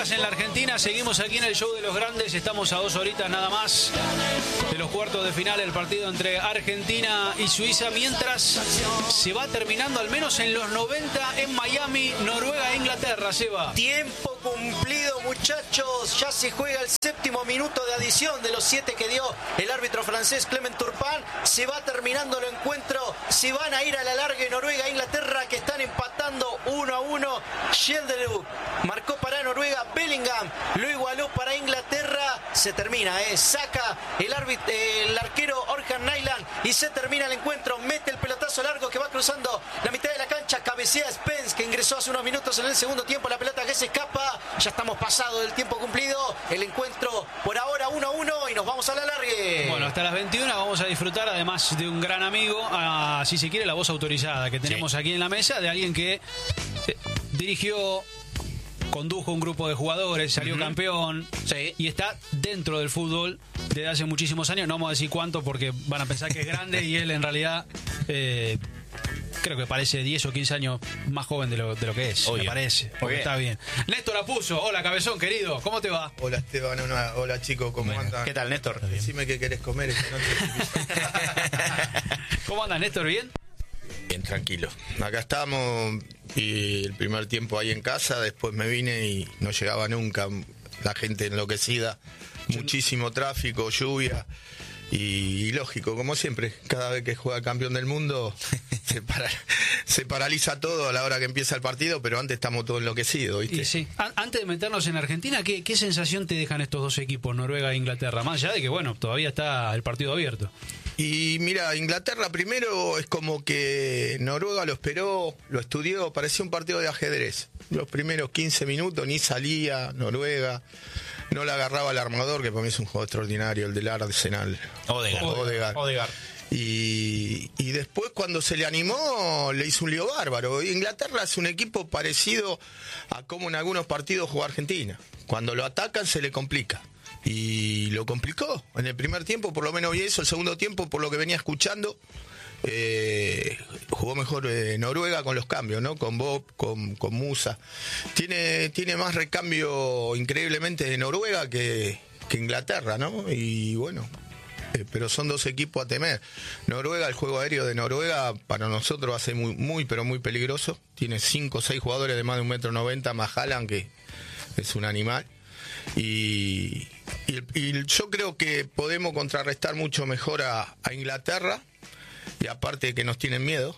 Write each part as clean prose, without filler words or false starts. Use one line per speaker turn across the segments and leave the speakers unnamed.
horas en la Argentina. Seguimos aquí en el Show de los Grandes. Estamos a 2 horitas nada más de los cuartos de final del partido entre Argentina y Suiza. Mientras se va terminando, al menos en los 90, en Miami, Noruega e Inglaterra. Seba.
Tiempo cumplido, muchachos. Ya se juega el 7º minuto de adición de los 7 que dio el árbitro francés Clement Turpin. Se va terminando el encuentro. Se van a ir a la larga Noruega e Inglaterra, que están empatando 1-1. Schjelderup marcó para Noruega, Bellingham lo igualó para Inglaterra. Se termina, saca el arquero Orhan Nyland y se termina el encuentro. Mete el pelotazo largo que va cruzando la mitad de la cancha, cabecea Spence, que ingresó hace unos minutos en el segundo tiempo. La pelota que se escapa. Ya estamos pasado del tiempo cumplido. El encuentro por ahora 1-1 y nos vamos a la largue.
Bueno, hasta las 21 vamos a disfrutar, además de un gran amigo, si se quiere, la voz autorizada que tenemos aquí en la mesa, de alguien que dirigió, condujo un grupo de jugadores, salió campeón y está dentro del fútbol desde hace muchísimos años. No vamos a decir cuánto porque van a pensar que es grande y él en realidad creo que parece 10 o 15 años más joven de lo que es. Me parece, porque está bien. Néstor Apuso, hola cabezón querido, ¿cómo te va?
Hola Esteban, hola chicos, ¿cómo andan?
¿Qué tal, Néstor?
Decime qué querés comer esta noche.
¿Cómo andas, Néstor? ¿Bien?
Bien, tranquilo. Acá estamos y el primer tiempo ahí en casa, después me vine y no llegaba nunca, la gente enloquecida, muchísimo tráfico, lluvia y lógico, como siempre, cada vez que juega el campeón del mundo se paraliza todo a la hora que empieza el partido, pero antes estamos todos enloquecidos, ¿viste?
Y sí. Antes de meternos en Argentina, ¿qué sensación te dejan estos dos equipos, Noruega e Inglaterra? Más allá de que, bueno, todavía está el partido abierto.
Y mira, Inglaterra primero es como que Noruega lo esperó, lo estudió, parecía un partido de ajedrez. Los primeros 15 minutos ni salía Noruega, no le agarraba al armador, que para mí es un juego extraordinario, el del Arsenal.
Odegaard.
Y después cuando se le animó le hizo un lío bárbaro. Inglaterra es un equipo parecido a como en algunos partidos juega Argentina. Cuando lo atacan se le complica. Y lo complicó. En el primer tiempo por lo menos vi eso, el segundo tiempo por lo que venía escuchando jugó mejor Noruega con los cambios, ¿no? Con Bob, con Musa. Tiene más recambio increíblemente de Noruega que Inglaterra, ¿no? Y bueno, pero son dos equipos a temer. Noruega, el juego aéreo de Noruega para nosotros va a ser muy pero muy peligroso. Tiene 5 o 6 jugadores de más de 1,90 m, más Haaland, que es un animal. Y yo creo que podemos contrarrestar mucho mejor a Inglaterra, y aparte de que nos tienen miedo,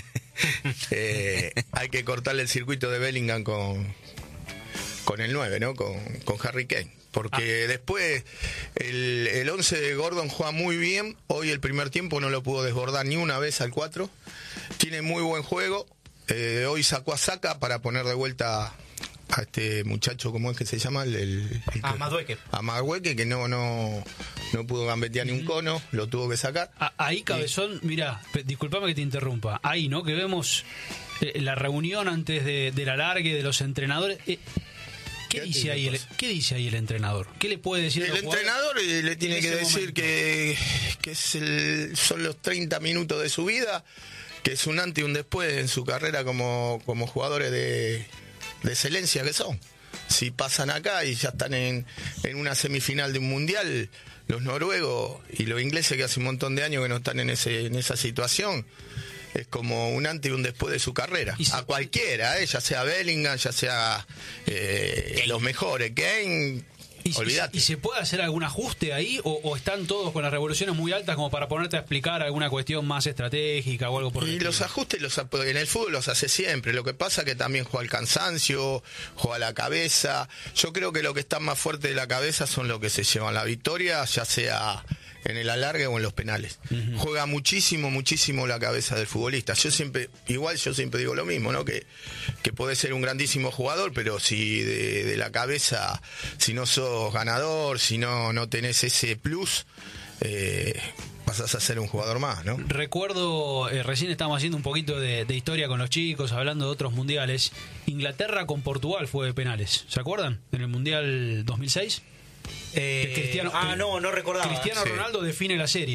hay que cortarle el circuito de Bellingham con el 9, ¿no? Con Harry Kane. Porque después el 11 de Gordon juega muy bien. Hoy el primer tiempo no lo pudo desbordar ni una vez al 4. Tiene muy buen juego. Hoy sacó a Saka para poner de vuelta a este muchacho, ¿cómo es que se llama?
A
Madueke, que no pudo gambetear ni un cono, lo tuvo que sacar.
Ahí, cabezón, mirá, disculpame que te interrumpa. Ahí, ¿no? Que vemos la reunión antes del alargue de los entrenadores. ¿Qué dice ahí el entrenador? ¿Qué le puede decir
el entrenador? Le tiene que decir que son los 30 minutos de su vida, que es un antes y un después en su carrera como jugadores de excelencia que son. Si pasan acá y ya están en una semifinal de un mundial, los noruegos y los ingleses, que hace un montón de años que no están en esa situación, es como un antes y un después de su carrera. A cualquiera, ya sea Bellingham, ya sea los mejores, Kane. Olvídate.
¿Y se puede hacer algún ajuste ahí? ¿O están todos con las revoluciones muy altas como para ponerte a explicar alguna cuestión más estratégica o algo por el estilo?
Y los ajustes en el fútbol los hace siempre. Lo que pasa es que también juega el cansancio, juega la cabeza. Yo creo que lo que está más fuerte de la cabeza son los que se llevan la victoria, ya sea en el alargue o en los penales. Juega muchísimo la cabeza del futbolista. Yo siempre digo lo mismo, ¿no? Que puede ser un grandísimo jugador, pero si de la cabeza, si no sos ganador, si no tenés ese plus, pasás a ser un jugador más, ¿no?
Recuerdo, recién estábamos haciendo un poquito de historia con los chicos, hablando de otros mundiales. Inglaterra con Portugal fue de penales, ¿se acuerdan? En el Mundial 2006.
No recordaba.
Cristiano Ronaldo define la serie.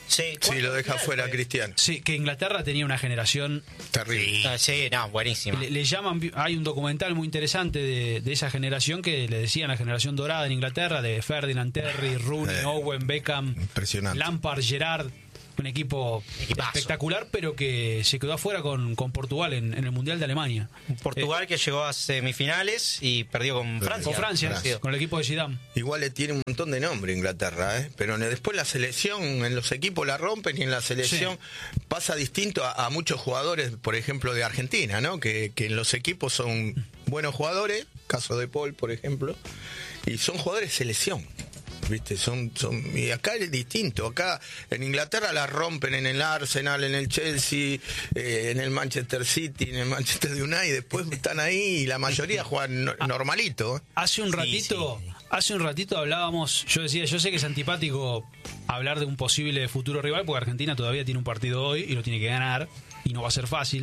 Sí,
lo deja fuera
fue?
Cristiano.
Sí, que Inglaterra tenía una generación...
Terrible.
Sí, no, buenísimo.
Le llaman, hay un documental muy interesante de esa generación que le decían la generación dorada en Inglaterra, de Ferdinand, Terry, Rooney, Owen, Beckham,
Impresionante.
Lampard, Gerrard, un equipo espectacular, pero que se quedó afuera con Portugal en el Mundial de Alemania.
Portugal que llegó a semifinales y perdió con Francia.
Con Francia, con el equipo de Zidane.
Igual le tiene un montón de nombre Inglaterra, pero después la selección, en los equipos la rompen y en la selección pasa distinto a muchos jugadores, por ejemplo, de Argentina, ¿no? Que en los equipos son buenos jugadores, caso de Paul, por ejemplo, y son jugadores de selección. ¿Viste? Y acá es distinto. Acá en Inglaterra la rompen en el Arsenal, en el Chelsea, en el Manchester City, en el Manchester United, y después están ahí y la mayoría juegan normalito.
Hace un ratito hablábamos, yo decía, yo sé que es antipático hablar de un posible futuro rival porque Argentina todavía tiene un partido hoy y lo tiene que ganar y no va a ser fácil.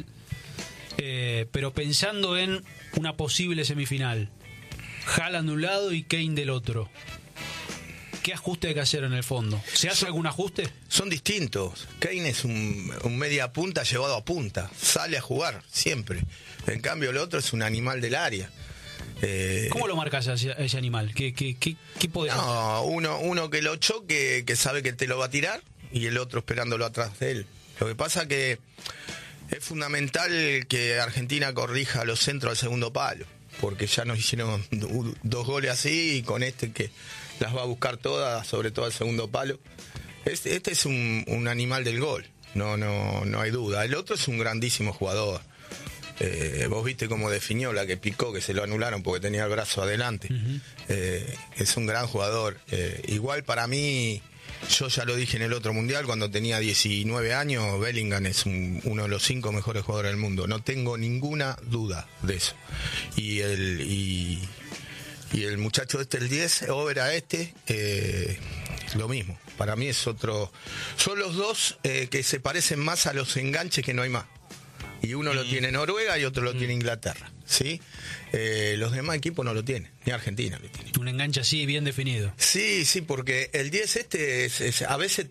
Pero pensando en una posible semifinal, Haaland de un lado y Kane del otro, ¿qué ajuste hay que hacer en el fondo? ¿Se hace algún ajuste?
Son distintos. Kane es un media punta llevado a punta. Sale a jugar, siempre. En cambio, el otro es un animal del área.
¿Cómo lo marcas a ese animal? ¿Qué podés hacer?
No, uno que lo choque, que sabe que te lo va a tirar, y el otro esperándolo atrás de él. Lo que pasa que es fundamental que Argentina corrija los centros al segundo palo, porque ya nos hicieron 2 goles así, y con que las va a buscar todas, sobre todo al segundo palo. Este es un animal del gol, no hay duda. El otro es un grandísimo jugador. Vos viste cómo definió la que picó, que se lo anularon porque tenía el brazo adelante. Es un gran jugador. Igual para mí, yo ya lo dije en el otro mundial, cuando tenía 19 años, Bellingham es uno de los 5 mejores jugadores del mundo. No tengo ninguna duda de eso. Y el muchacho el 10, Overa lo mismo. Para mí es otro. Son los dos que se parecen más a los enganches que no hay más. Y uno lo tiene Noruega y otro lo tiene Inglaterra, ¿sí? Los demás equipos no lo tienen, ni Argentina lo tiene.
Un enganche así, bien definido.
Sí, porque el 10 a veces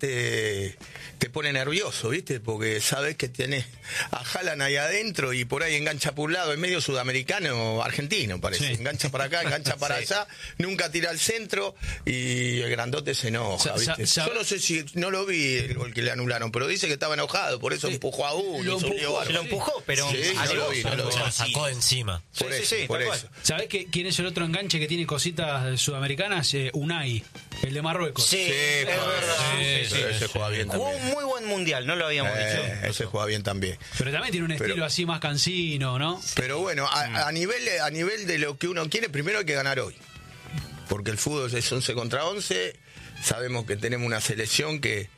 te pone nervioso, ¿viste? Porque sabes que tenés a Haaland ahí adentro y por ahí engancha por un lado, es medio sudamericano, argentino parece. Sí. Engancha para acá, engancha para allá, nunca tira al centro y el grandote se enoja, ¿viste? Yo no sé si, no lo vi el que le anularon, pero dice que estaba enojado, por eso empujó a uno.
Lo empujó, pero
no lo vi.
Lo sacó de encima.
Por eso.
¿Sabés quién es el otro enganche que tiene cositas sudamericanas? Unai, el de Marruecos.
Sí, es verdad.
Ese juega bien también.
Jugó un muy buen mundial, no lo habíamos dicho.
Ese juega bien también.
Pero también tiene un estilo así más cansino, ¿no?
Pero bueno, a nivel de lo que uno quiere, primero hay que ganar hoy. Porque el fútbol es 11 contra 11. Sabemos que tenemos una selección que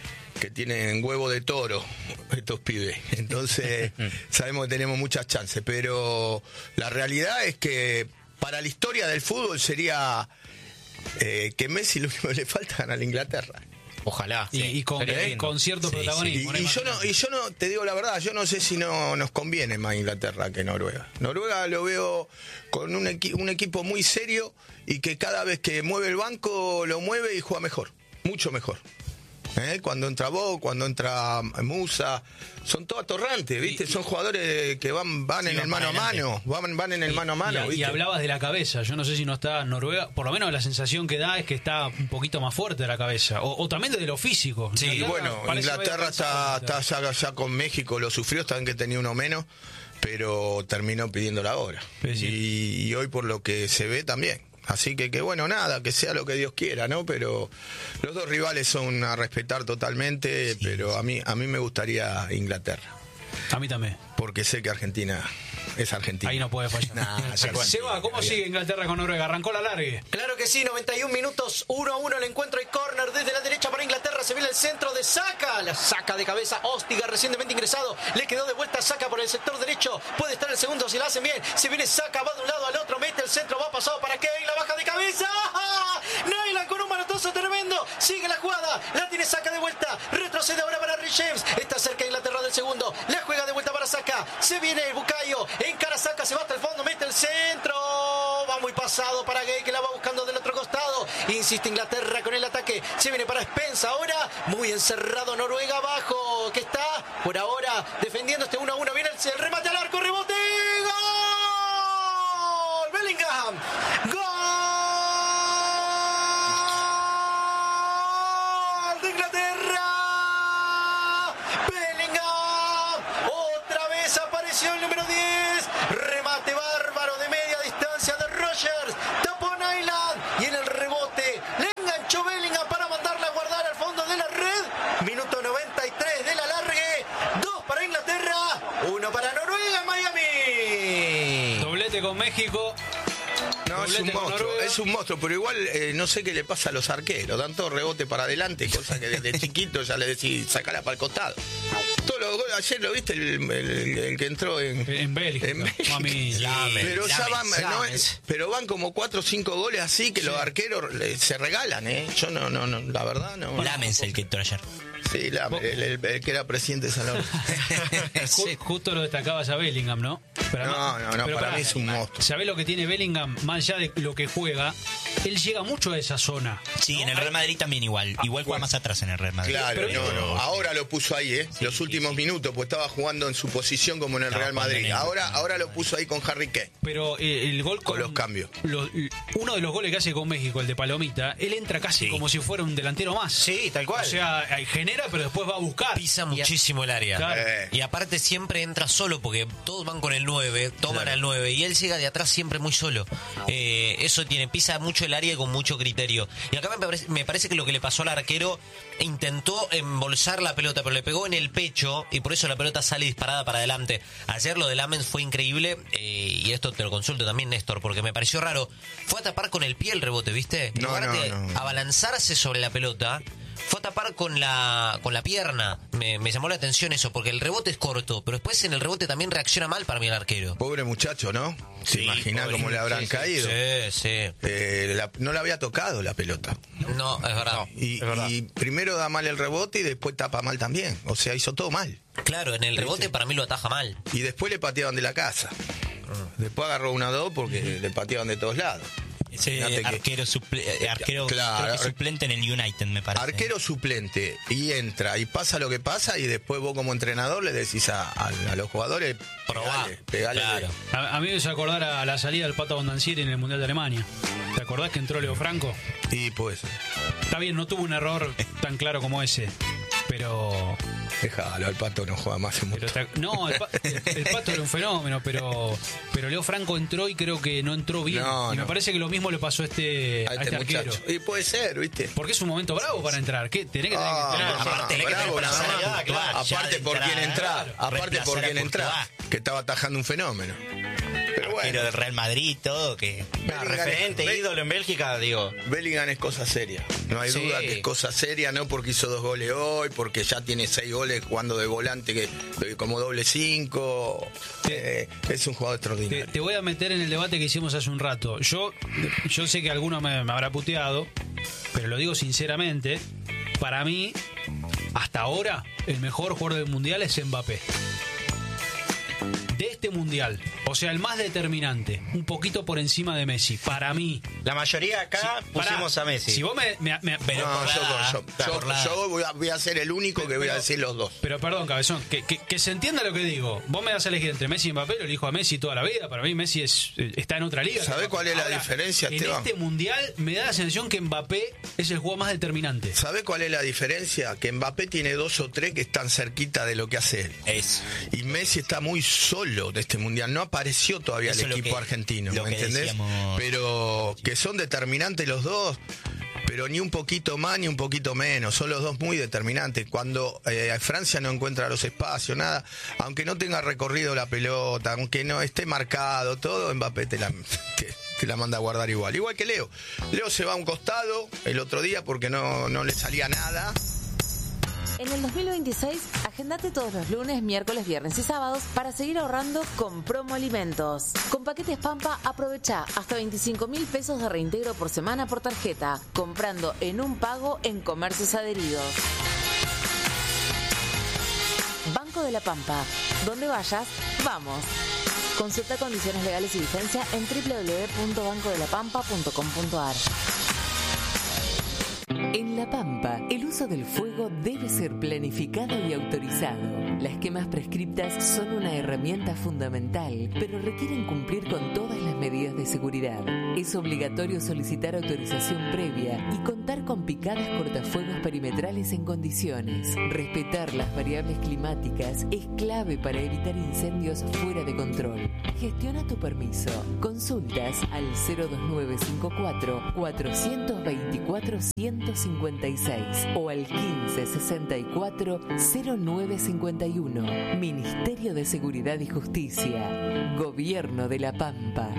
tienen huevo de toro estos pibes, entonces sabemos que tenemos muchas chances, pero la realidad es que para la historia del fútbol sería que Messi lo único que le falta es ganar a Inglaterra.
Ojalá.
Y con cierto protagonismo.
Y yo no, te digo la verdad, yo no sé si no nos conviene más Inglaterra que Noruega. Noruega lo veo con un equipo muy serio y que cada vez que mueve el banco lo mueve y juega mejor, mucho mejor. Cuando entra Bo, cuando entra Musa, son todos atorrantes, ¿viste? Son jugadores que van en el mano a mano, van en el mano a mano, ¿viste?
Y hablabas de la cabeza, yo no sé si no está Noruega, por lo menos la sensación que da es que está un poquito más fuerte la cabeza, o también desde lo físico.
Sí, y bueno, Inglaterra está ya con México, lo sufrió, está en que tenía uno menos, pero terminó pidiendo la hora. Y hoy por lo que se ve también. Así que bueno, nada, que sea lo que Dios quiera, ¿no? Pero los dos rivales son a respetar totalmente, pero a mí me gustaría Inglaterra.
A mí también.
Porque sé que Argentina es Argentina.
Ahí no puede fallar. Seba, ¿cómo sigue Inglaterra con Noruega? ¿Arrancó la largue?
Claro que sí, 91 minutos, 1-1 el encuentro y córner desde la derecha para Inglaterra. Se viene el centro de Saka, la saca de cabeza Ostiga, recientemente ingresado. Le quedó de vuelta Saka por el sector derecho. Puede estar el segundo si la hacen bien. Se viene Saka, va de un lado al otro, mete el centro, va pasado para Kane, la baja de cabeza. Nyland con un manotazo tremendo. Sigue la jugada, la tiene Saka de vuelta. Retrocede ahora para Rhys James. Está cerca Inglaterra del segundo. La juega de vuelta para Saka. Se viene el Bukayo. Encara Saka, se va hasta el fondo, mete el centro. Va muy pasado para Gay, que la va buscando del otro costado. costado. Insiste Inglaterra con el ataque. Se viene para Spence ahora. Muy encerrado Noruega abajo. Que está por ahora defendiendo este 1-1. Viene el remate al arco. Rebote. ¡Gol! Bellingham. ¡Gol! De Inglaterra. Bellingham. Otra vez apareció el número 10. Remate bárbaro de media distancia de Rogers. Tapó Nyland. Y en el rebote le enganchó Bellingham para mandarla a guardar al fondo de la red. Minuto 93 del alargue. 2 para Inglaterra. 1 para Noruega en Miami.
Doblete con México.
No, es un monstruo, pero igual no sé qué le pasa a los arqueros. Dan todo rebote para adelante, cosa que desde chiquito ya le decís, sacala para el costado. Todos los goles, ayer lo viste, el que entró
en Bélgica. Mami,
pero ya van, pero van como 4 o 5 goles así que los arqueros se regalan, Yo no, la verdad no.
Lámense el que entró ayer.
Sí, el que era presidente de Salón.
Justo lo destacabas a Bellingham, ¿no? Pero
para mí es un monstruo.
¿Sabés lo que tiene Bellingham? Más allá de lo que juega, él llega mucho a esa zona.
Sí, ¿no? En el Real Madrid también igual juega más atrás en el Real Madrid.
Claro, pero ahora lo puso ahí, los últimos minutos, pues estaba jugando en su posición como en el Real Madrid. Ahora lo puso ahí con Harry Kane.
Pero el gol
con los cambios.
Uno de los goles que hace con México, el de Palomita, él entra casi como si fuera un delantero más.
Sí, tal cual.
O sea, genera, pero después va a buscar.
Pisa muchísimo el área.
Claro.
Y aparte siempre entra solo, porque todos van con el 9, toman al 9, y él llega de atrás siempre muy solo. Eso pisa mucho el área y con mucho criterio. Y acá me parece que lo que le pasó al arquero, intentó embolsar la pelota, pero le pegó en el pecho, y por eso la pelota sale disparada para adelante. Ayer lo de Lamens fue increíble, y esto te lo consulto también, Néstor, porque me pareció raro. Fue a tapar con el pie el rebote, ¿viste? En lugar de abalanzarse sobre la pelota, fue a tapar con la pierna. Me llamó la atención eso, porque el rebote es corto, pero después en el rebote también reacciona mal para mí el arquero.
Pobre muchacho, ¿no? ¿Se imagina cómo le habrán caído?
Sí.
No le había tocado la pelota.
No, es verdad.
Y primero da mal el rebote y después tapa mal también. O sea, hizo todo mal.
Claro, en el rebote para mí lo ataja mal.
Y después le pateaban de la casa. Después agarró 1-2 porque le pateaban de todos lados.
Ese arquero suplente en el United, me parece.
Arquero suplente, y entra, y pasa lo que pasa, y después vos como entrenador le decís a los jugadores, pegale.
Claro.
A mí me hizo acordar a la salida del Pato Bondancieri en el Mundial de Alemania. ¿Te acordás que entró Leo Franco?
Y pues
está bien, no tuvo un error tan claro como ese, pero...
Déjalo, el Pato no juega más en mucho.
El Pato era un fenómeno, pero Leo Franco entró y creo que no entró bien. Me parece que lo mismo le pasó a este arquero.
Y puede ser, ¿viste?
Porque es un momento bravo para entrar. ¿Qué? Tenés que entrar.
Aparte por quién entrar. Aparte por quién entrar. Que estaba atajando un fenómeno. Pero bueno.
Pero del Real Madrid y todo, que...
referente, ídolo en Bélgica, digo.
Bellingham es cosa seria. No hay duda que es cosa seria, no porque hizo 2 goles hoy, porque ya tiene 6 goles jugando de volante como doble 5. Es un jugador extraordinario.
Te voy a meter en el debate que hicimos hace un rato. Yo sé que alguno me habrá puteado, pero lo digo sinceramente. Para mí, hasta ahora, el mejor jugador del Mundial es Mbappé. De este Mundial, o sea, el más determinante, un poquito por encima de Messi, para mí.
La mayoría acá pusimos a Messi.
Si vos
yo voy a ser el único que voy a decir los dos.
Pero perdón, cabezón, que se entienda lo que digo. Vos me das a elegir entre Messi y Mbappé, lo elijo a Messi toda la vida. Para mí Messi está en otra liga.
¿Sabés cuál es la diferencia, Esteban?
En este Mundial me da la sensación que Mbappé es el jugador más determinante.
¿Sabés cuál es la diferencia? Que Mbappé tiene 2 o 3 que están cerquita de lo que hace él. Y Messi está muy solo de este Mundial. No apareció todavía el equipo argentino, ¿me entendés? Pero que son determinantes los dos, pero ni un poquito más ni un poquito menos. Son los dos muy determinantes. Cuando Francia no encuentra los espacios, nada, aunque no tenga recorrido la pelota, aunque no esté marcado todo, Mbappé te la manda a guardar igual que Leo. Leo se va a un costado el otro día porque no le salía nada.
En el 2026, agendate todos los lunes, miércoles, viernes y sábados para seguir ahorrando con Promo Alimentos. Con paquetes Pampa, aprovecha hasta 25.000 pesos de reintegro por semana por tarjeta, comprando en un pago en comercios adheridos. Banco de la Pampa. Donde vayas, vamos. Consulta condiciones legales y vigencia en www.bancodelapampa.com.ar. En La Pampa, el uso del fuego debe ser planificado y autorizado. Las quemas prescriptas son una herramienta fundamental, pero requieren cumplir con todas las medidas de seguridad. Es obligatorio solicitar autorización previa y contar con picadas cortafuegos perimetrales en condiciones. Respetar las variables climáticas es clave para evitar incendios fuera de control. Gestiona tu permiso. Consultas al 02954 424 156 o al 1564 0951. Ministerio de Seguridad y Justicia. Gobierno de La Pampa.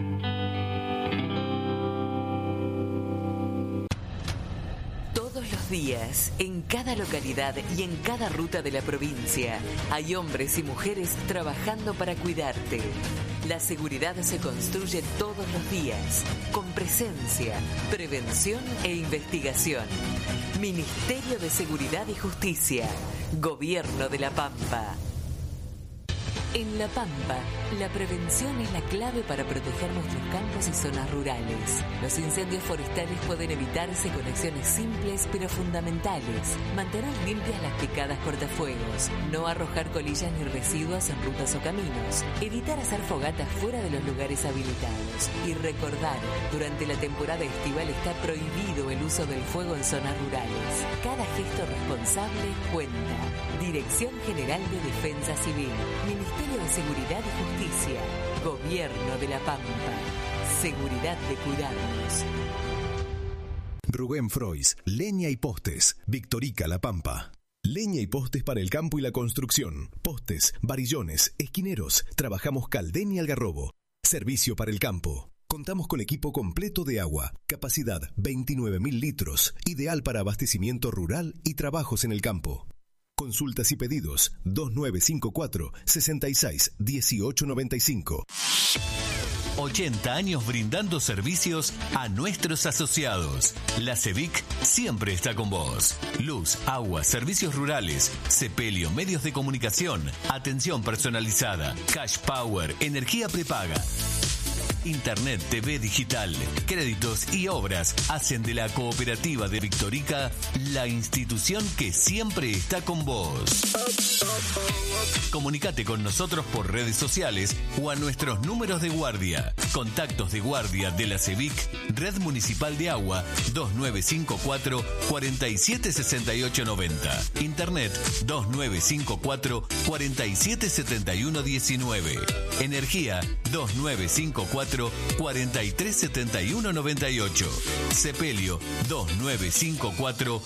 Todos los días, en cada localidad y en cada ruta de la provincia, hay hombres y mujeres trabajando para cuidarte. La seguridad se construye todos los días, con presencia, prevención e investigación. Ministerio de Seguridad y Justicia. Gobierno de La Pampa. En La Pampa, la prevención es la clave para proteger nuestros campos y zonas rurales. Los incendios forestales pueden evitarse con acciones simples pero fundamentales. Mantener limpias las picadas cortafuegos, no arrojar colillas ni residuos en rutas o caminos, evitar hacer fogatas fuera de los lugares habilitados y recordar, durante la temporada estival está prohibido el uso del fuego en zonas rurales. Cada gesto responsable cuenta. Dirección General de Defensa Civil, Ministerio de Seguridad y Justicia, Gobierno de La Pampa. Seguridad de cuidarnos.
Rubén Frois, Leña y Postes, Victorica, La Pampa. Leña y postes para el campo y la construcción. Postes, varillones, esquineros. Trabajamos Caldén y Algarrobo. Servicio para el campo. Contamos con equipo completo de agua. Capacidad 29.000 litros. Ideal para abastecimiento rural y trabajos en el campo. Consultas y pedidos 2954 66 1895.
80 años brindando servicios a nuestros asociados. La CEVIC siempre está con vos. Luz, agua, servicios rurales, sepelio, medios de comunicación, atención personalizada, cash power, energía prepaga. Internet, TV digital, créditos y obras hacen de la cooperativa de Victorica la institución que siempre está con vos. Comunicate con nosotros por redes sociales o a nuestros números de guardia. Contactos de guardia de la CEVIC, Red Municipal de Agua 2954 476890. Internet 2954 477119. Energía 2954 437198. Sepelio 2954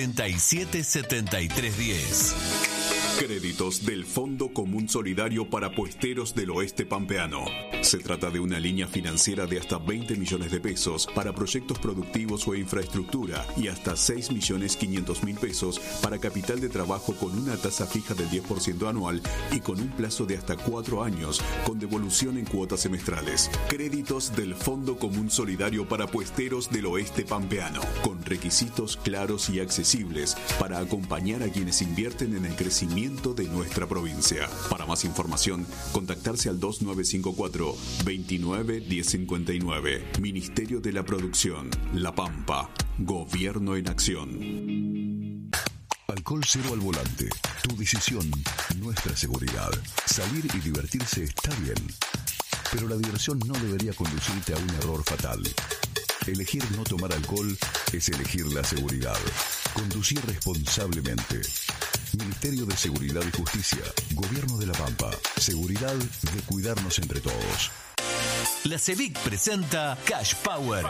477310.
Créditos del Fondo Común Solidario para Puesteros del Oeste Pampeano. Se trata de una línea financiera de hasta 20 millones de pesos para proyectos productivos o infraestructura y hasta 6.500.000 pesos para capital de trabajo con una tasa fija del 10% anual y con un plazo de hasta 4 años con devolución en cuotas semestrales. Créditos del Fondo Común Solidario para Puesteros del Oeste Pampeano, con requisitos claros y accesibles para acompañar a quienes invierten en el crecimiento de nuestra provincia. Para más información, contactarse al 2954 29 1059. Ministerio de la Producción, La Pampa. Gobierno en acción.
Alcohol cero al volante. Tu decisión, nuestra seguridad. Salir y divertirse está bien, pero la diversión no debería conducirte a un error fatal. Elegir no tomar alcohol es elegir la seguridad. Conducir responsablemente. Ministerio de Seguridad y Justicia, Gobierno de La Pampa. Seguridad de cuidarnos entre todos.
La CEVIC presenta Cash Power.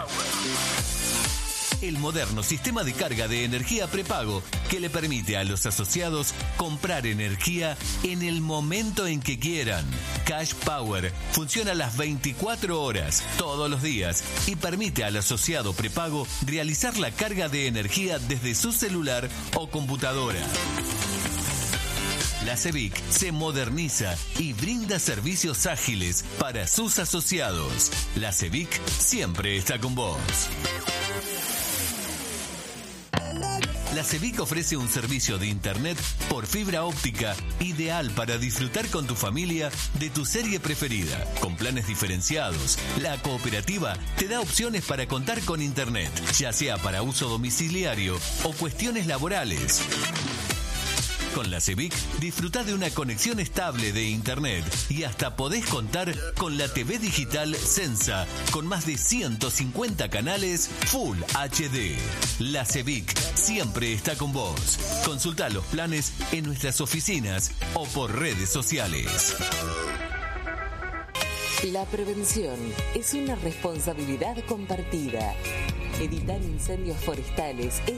El moderno sistema de carga de energía prepago que le permite a los asociados comprar energía en el momento en que quieran. Cash Power funciona las 24 horas, todos los días, y permite al asociado prepago realizar la carga de energía desde su celular o computadora. La CEVIC se moderniza y brinda servicios ágiles para sus asociados. La CEVIC siempre está con vos. La CEVIC ofrece un servicio de internet por fibra óptica ideal para disfrutar con tu familia de tu serie preferida. Con planes diferenciados, la cooperativa te da opciones para contar con internet, ya sea para uso domiciliario o cuestiones laborales. Con la CEVIC disfruta de una conexión estable de internet y hasta podés contar con la TV digital Sensa con más de 150 canales Full HD. La CEVIC siempre está con vos. Consulta los planes en nuestras oficinas o por redes sociales.
La prevención es una responsabilidad compartida. Evitar incendios forestales es